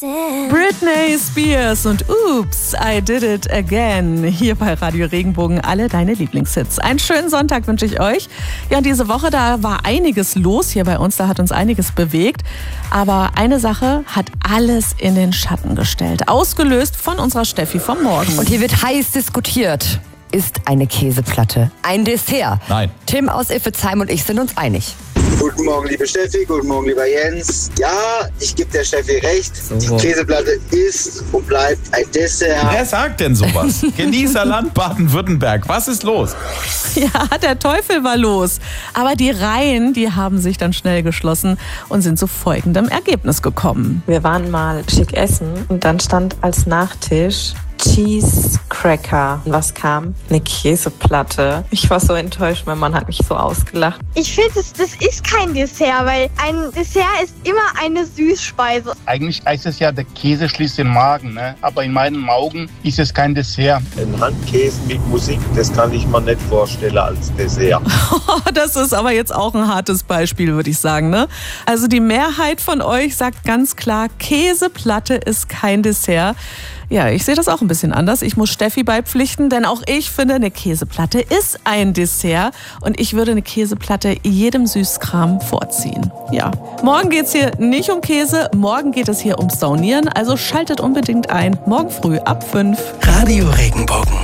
Britney Spears und Oops, I Did It Again. Hier bei Radio Regenbogen alle deine Lieblingshits. Einen schönen Sonntag wünsche ich euch. Ja, und diese Woche, da war einiges los hier bei uns, da hat uns einiges bewegt. Aber eine Sache hat alles in den Schatten gestellt. Ausgelöst von unserer Steffi vom Morgen. Und hier wird heiß diskutiert. Ist eine Käseplatte ein Dessert? Nein. Tim aus Iffezheim und ich sind uns einig. Guten Morgen, liebe Steffi, guten Morgen, lieber Jens. Ja, ich gebe der Steffi recht. Die Käseplatte ist und bleibt ein Dessert. Wer sagt denn sowas? Genießerland Baden-Württemberg. Was ist los? Ja, der Teufel war los. Aber die Reihen, die haben sich dann schnell geschlossen und sind zu folgendem Ergebnis gekommen. Wir waren mal schick essen und dann stand als Nachtisch Cheese Cracker. Was kam? Eine Käseplatte. Ich war so enttäuscht, mein Mann hat mich so ausgelacht. Ich finde, das ist kein Dessert, weil ein Dessert ist immer eine Süßspeise. Eigentlich heißt es ja, der Käse schließt den Magen, ne? Aber in meinen Augen ist es kein Dessert. Ein Handkäse mit Musik, das kann ich mir nicht vorstellen als Dessert. Das ist aber jetzt auch ein hartes Beispiel, würde ich sagen, ne? Also die Mehrheit von euch sagt ganz klar, Käseplatte ist kein Dessert. Ja, ich sehe das auch ein bisschen anders. Ich muss Steffi beipflichten, denn auch ich finde, eine Käseplatte ist ein Dessert. Und ich würde eine Käseplatte jedem Süßkram vorziehen. Ja, morgen geht's hier nicht um Käse, morgen geht es hier ums Saunieren. Also schaltet unbedingt ein, morgen früh ab 5. Radio Regenbogen.